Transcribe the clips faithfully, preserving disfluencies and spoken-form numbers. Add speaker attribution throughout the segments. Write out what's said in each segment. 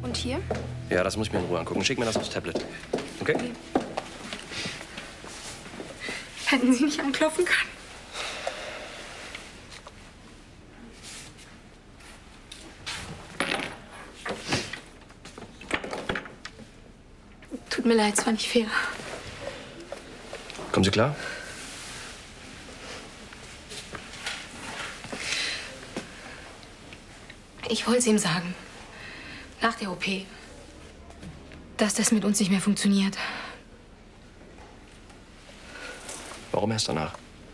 Speaker 1: Und hier?
Speaker 2: Ja, das muss ich mir in Ruhe angucken. Schick mir das aufs Tablet. Okay?
Speaker 1: Okay. Hätten Sie nicht anklopfen können? Tut mir leid, es war nicht fair.
Speaker 2: Kommen Sie klar?
Speaker 1: Ich wollte es ihm sagen. Nach der O P. Dass das mit uns nicht mehr funktioniert.
Speaker 2: Warum erst danach?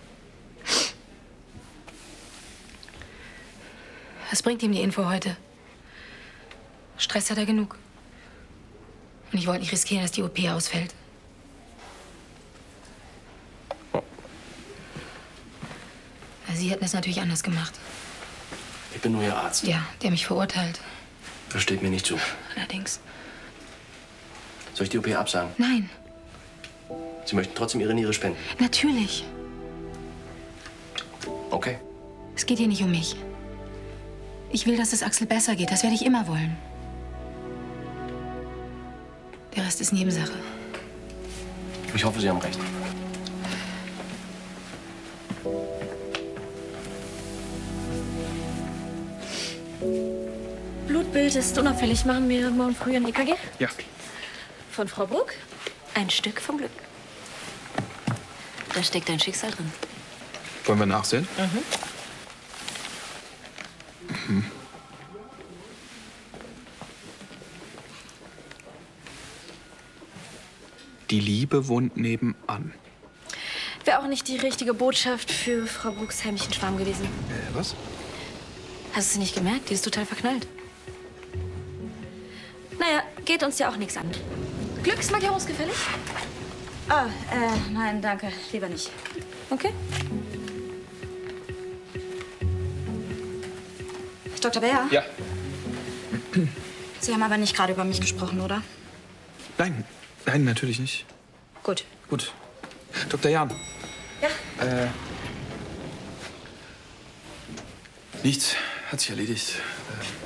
Speaker 1: Was bringt ihm die Info heute? Stress hat er genug. Und ich wollte nicht riskieren, dass die O P ausfällt.
Speaker 2: Oh.
Speaker 1: Sie hätten es natürlich anders gemacht.
Speaker 2: Ich bin nur Ihr Arzt.
Speaker 1: Ja, der mich verurteilt.
Speaker 2: Das steht mir nicht zu.
Speaker 1: Allerdings.
Speaker 2: Soll ich die O P absagen?
Speaker 1: Nein,
Speaker 2: Sie möchten trotzdem Ihre Niere spenden?
Speaker 1: natürlich.
Speaker 2: Okay.
Speaker 1: Es geht hier nicht um mich. Ich will, dass es Axel besser geht. Das werde ich immer wollen. Der Rest ist Nebensache.
Speaker 2: Ich hoffe, Sie haben recht.
Speaker 3: Blutbild ist unauffällig. Machen wir morgen früh ein E K G?
Speaker 4: Ja.
Speaker 3: Von Frau Bruck? Ein Stück vom Glück. Da steckt dein Schicksal drin.
Speaker 4: Wollen wir nachsehen?
Speaker 3: Mhm.
Speaker 4: Mhm. Die Liebe wohnt nebenan.
Speaker 3: Wäre auch nicht die richtige Botschaft für Frau Brucks Hämchenschwarm gewesen.
Speaker 4: Äh, was?
Speaker 3: Hast du sie nicht gemerkt? Die ist total verknallt. Naja, geht uns ja auch nichts an. Glücksmarkierung gefällig?
Speaker 5: Ah, äh, nein, danke. Lieber nicht.
Speaker 3: Okay.
Speaker 5: Doktor Bär?
Speaker 4: Ja.
Speaker 5: Sie haben aber nicht gerade über mich gesprochen, oder?
Speaker 4: Nein, nein, natürlich nicht.
Speaker 5: Gut.
Speaker 4: Gut. Doktor Jahn.
Speaker 5: Ja?
Speaker 4: Äh. Nichts. Hat sich erledigt. Äh,